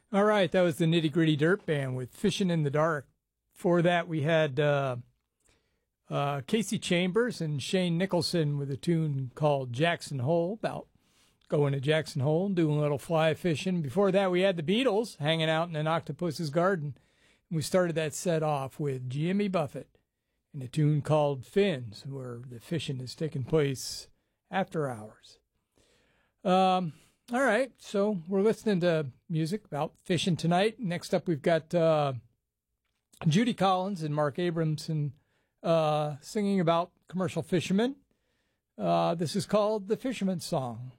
All right, that was the Nitty Gritty Dirt Band with Fishing in the Dark. For that, we had Casey Chambers and Shane Nicholson with a tune called Jackson Hole, about going to Jackson Hole and doing a little fly fishing. Before that, we had the Beatles hanging out in an octopus's garden. And we started that set off with Jimmy Buffett and a tune called Fins, where the fishing is taking place after hours. All right, so we're listening to music about fishing tonight. Next up, we've got Judy Collins and Mark Abramson singing about commercial fishermen. This is called The Fisherman's Song.